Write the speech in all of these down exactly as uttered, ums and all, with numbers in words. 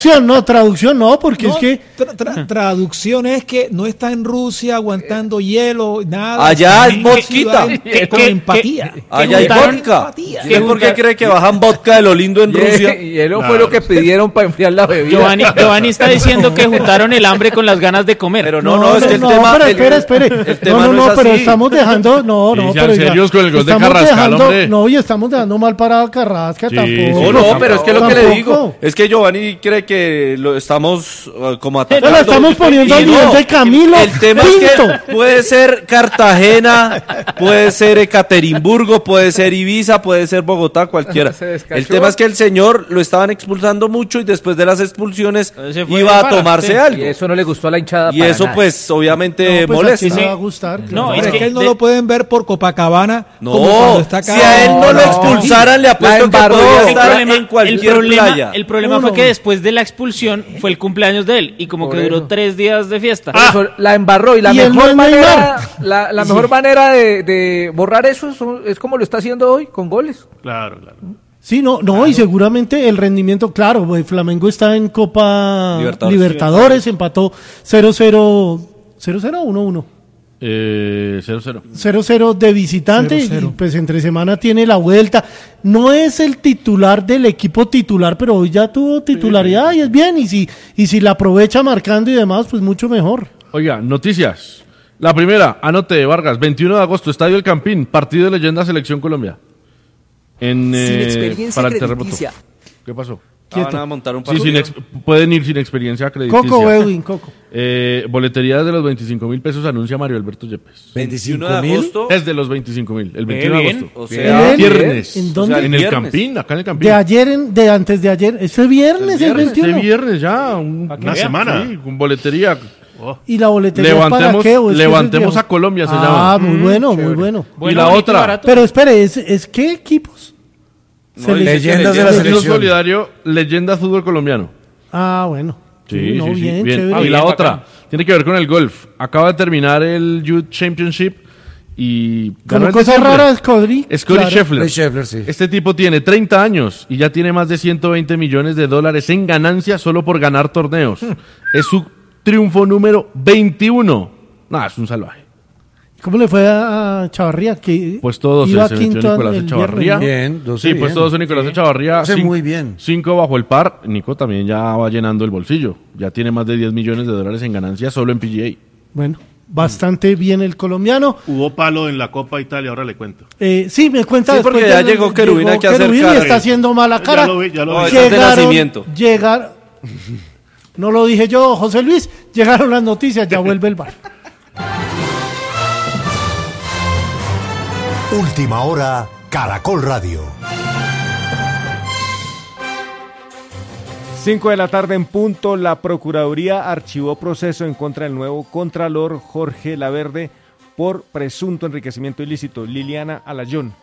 No, traducción no, porque no, es que... Tra- tra- traducción es que no está en Rusia aguantando hielo, nada. Allá es en vodquita. ciudad en- Con empatía. Allá hay juntaron- vodka. empatía. ¿Usted por qué cree que bajan vodka de lo lindo en Rusia? Y hielo fue lo que pidieron para enfriar la bebida. Giovanni, Giovanni está diciendo que juntaron el hambre con las ganas de comer. Pero no, no, es que el no, tema... pero el- espere, espere. el tema no, no, no no, es pero así. estamos dejando, no, no, Y sean pero oiga, serios con el gol de estamos Carrascal, dejando- hombre. No, y estamos dejando mal parado a Carrasca Sí, tampoco. No, no, pero es que lo que le Tampoco. digo es que Giovanni cree que lo estamos uh, como Pero atacando. le estamos poniendo Y al nivel no, de Camilo el tema es Pinto. que puede ser Cartagena, puede ser Ekaterimburgo, puede ser Ibiza, puede ser Bogotá, cualquiera. Se descachó. El tema es que el señor lo estaban expulsando mucho y después de las expulsiones Se fue iba de a farra, tomarse sí. algo. Y eso no le gustó a la hinchada Y para eso nada. pues obviamente No, pues molesta. aquí me va a gustar. No, Pero es es que que él no de- lo pueden ver por Copacabana. No, como cuando está acá. si a él no, No, lo no. expulsaran, le apuesto que embarró. podría El estar problema- en cualquier el problema, playa. El problema No, fue no. que después de la expulsión fue el cumpleaños de él y como Por que duró eso. tres días de fiesta. Por eso la embarró y la Y él no mejor es manera, Neymar. la, la mejor manera de, de borrar eso es, es como lo está haciendo hoy, con goles. Claro, claro. Sí, no, no, y seguramente el rendimiento, claro, güey, Flamengo está en Copa Libertadores. Libertadores, empató cero cero, cero cero o uno uno. Eh, cero cero. cero cero de visitante cero cero. y pues entre semana tiene la vuelta. No es el titular del equipo titular, pero hoy ya tuvo titularidad y es bien. Y si, y si la aprovecha marcando y demás, pues mucho mejor. Oiga, noticias. La primera, anote, Vargas, veintiuno de agosto, Estadio El Campín, partido de leyenda Selección Colombia. En, Sin eh, experiencia para el terremoto. crediticia. ¿Qué pasó? Ah, van a montar un Sí, sin partido. ex- pueden ir sin experiencia crediticia. Coco, Edwin, Coco. Eh, boletería de los veinticinco mil pesos anuncia Mario Alberto Yepes. veintiuno de ¿veinticinco mil? agosto. Es de los veinticinco mil, el veintiuno de bien. agosto. O sea, ¿En- viernes. ¿En O dónde? sea, En el viernes. Campín, acá en el Campín. De ayer, en, de antes de ayer. Este viernes, Este el viernes, Este veintiuno. viernes ya, un- Pa' que una vean. semana. Sí, con boletería. Y la boletería es para Levantemos, qué, ¿o es que levantemos eso es a Colombia, se Ah, llama. muy bueno, muy bueno. Bueno, y la bonito y otra, barato. Pero espere, ¿es, es qué equipos? No, Se le- dice que Leyendas de la leyenda. Estilo selección. solidario, leyenda fútbol colombiano. Ah, bueno. Sí, no, sí, sí, bien, bien. chévere. y bien, la bacán. otra, tiene que ver con el golf. Acaba de terminar el Youth Championship y ganó Con el cosas diciembre. raras, Codri. Scotty claro. Scheffler. Ray Scheffler, sí. Este tipo tiene treinta años y ya tiene más de ciento veinte millones de dólares en ganancia solo por ganar torneos. Es su triunfo número veintiuno. Nah, es un salvaje. ¿Cómo le fue a a Chavarría? Que Pues todos iba se metió quinto Nicolás el Echavarría. viernes, Bien, doce Sí, bien. pues todos son Nicolás Echavarría. Hace Cin- muy bien. Cinco bajo el par. Nico también ya va llenando el bolsillo. Ya tiene más de diez millones de dólares en ganancia solo en P G A. ¿no? Bueno, bastante bien el colombiano. Hubo palo en la Copa Italia, ahora le cuento. Eh, sí, me cuenta Sí, después porque ya del- llegó Querubín aquí a hacer Querubín y cara. está haciendo mala Ya cara. lo vi, ya lo No, vi. ese es de nacimiento. Llegar, no lo dije yo, José Luis, llegaron las noticias, ya vuelve el bar. Última hora, Caracol Radio. cinco de la tarde en punto, la Procuraduría archivó proceso en contra del nuevo Contralor Jorge Laverde por presunto enriquecimiento ilícito. Liliana Alayón.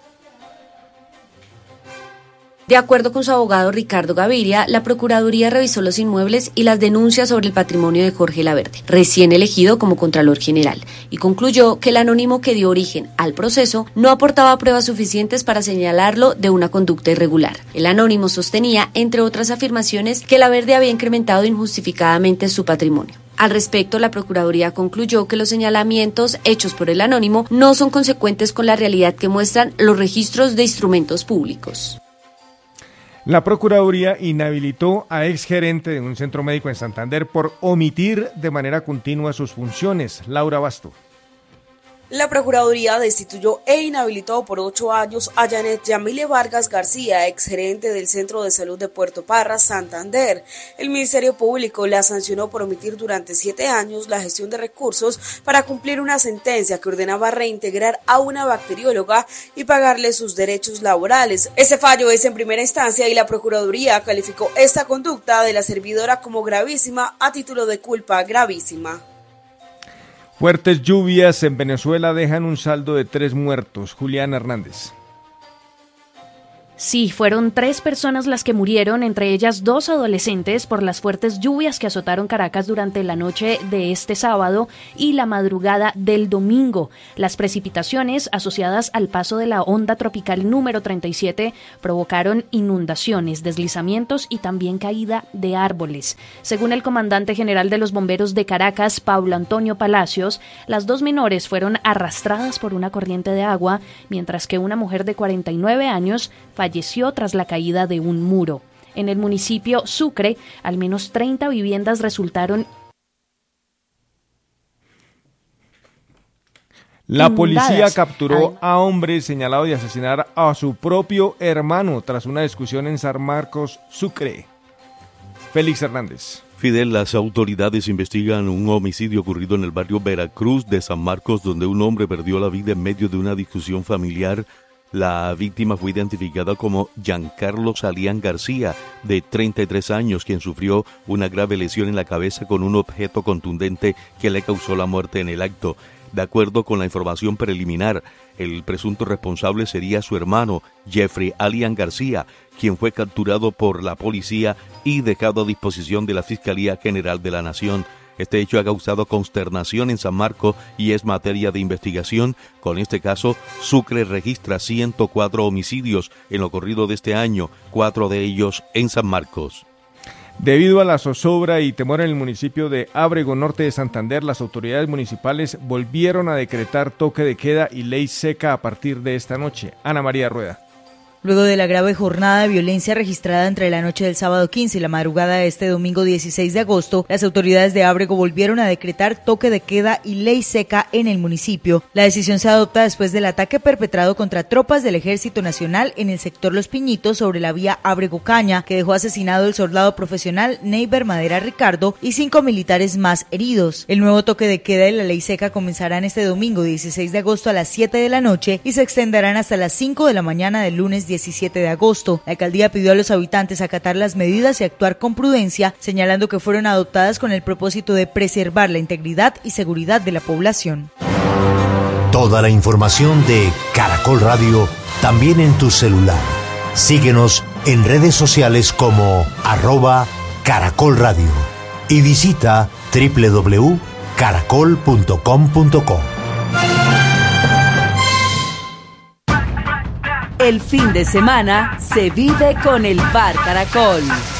De acuerdo con su abogado Ricardo Gaviria, la Procuraduría revisó los inmuebles y las denuncias sobre el patrimonio de Jorge Laverde, recién elegido como Contralor General, y concluyó que el anónimo que dio origen al proceso no aportaba pruebas suficientes para señalarlo de una conducta irregular. El anónimo sostenía, entre otras afirmaciones, que Laverde había incrementado injustificadamente su patrimonio. Al respecto, la Procuraduría concluyó que los señalamientos hechos por el anónimo no son consecuentes con la realidad que muestran los registros de instrumentos públicos. La Procuraduría inhabilitó a exgerente de un centro médico en Santander por omitir de manera continua sus funciones. Laura Basto. La Procuraduría destituyó e inhabilitó por ocho años a Janet Yamile Vargas García, exgerente del Centro de Salud de Puerto Parra, Santander. El Ministerio Público la sancionó por omitir durante siete años la gestión de recursos para cumplir una sentencia que ordenaba reintegrar a una bacterióloga y pagarle sus derechos laborales. Ese fallo es en primera instancia y la Procuraduría calificó esta conducta de la servidora como gravísima a título de culpa gravísima. Fuertes lluvias en Venezuela dejan un saldo de tres muertos. Julián Hernández. Sí, fueron tres personas las que murieron, entre ellas dos adolescentes, por las fuertes lluvias que azotaron Caracas durante la noche de este sábado y la madrugada del domingo. Las precipitaciones asociadas al paso de la onda tropical número treinta y siete provocaron inundaciones, deslizamientos y también caída de árboles. Según el comandante general de los bomberos de Caracas, Paulo Antonio Palacios, las dos menores fueron arrastradas por una corriente de agua, mientras que una mujer de cuarenta y nueve años falleció tras la caída de un muro. En el municipio Sucre, al menos treinta viviendas resultaron La policía inundadas. capturó Ay. a hombre señalado de asesinar a su propio hermano tras una discusión en San Marcos, Sucre. Félix Hernández. Fidel, las autoridades investigan un homicidio ocurrido en el barrio Veracruz de San Marcos, donde un hombre perdió la vida en medio de una discusión familiar. La víctima fue identificada como Giancarlo Salián García, de treinta y tres años, quien sufrió una grave lesión en la cabeza con un objeto contundente que le causó la muerte en el acto. De acuerdo con la información preliminar, el presunto responsable sería su hermano, Jeffrey Alian García, quien fue capturado por la policía y dejado a disposición de la Fiscalía General de la Nación. Este hecho ha causado consternación en San Marcos y es materia de investigación. Con este caso, Sucre registra ciento cuatro homicidios en lo corrido de este año, cuatro de ellos en San Marcos. Debido a la zozobra y temor en el municipio de Ábrego, norte de Santander, las autoridades municipales volvieron a decretar toque de queda y ley seca a partir de esta noche. Ana María Rueda. Luego de la grave jornada de violencia registrada entre la noche del sábado quince y la madrugada de este domingo dieciséis de agosto, las autoridades de Ábrego volvieron a decretar toque de queda y ley seca en el municipio. La decisión se adopta después del ataque perpetrado contra tropas del Ejército Nacional en el sector Los Piñitos sobre la vía Ábrego-Caña, que dejó asesinado el soldado profesional Neiber Madera Ricardo y cinco militares más heridos. El nuevo toque de queda y la ley seca comenzarán este domingo dieciséis de agosto a las siete de la noche y se extenderán hasta las cinco de la mañana del lunes diecisiete de agosto. La alcaldía pidió a los habitantes acatar las medidas y actuar con prudencia, señalando que fueron adoptadas con el propósito de preservar la integridad y seguridad de la población. Toda la información de Caracol Radio también en tu celular. Síguenos en redes sociales como arroba Caracol Radio y visita doble u doble u doble u punto caracol punto com punto co. El fin de semana se vive con el Bar Caracol.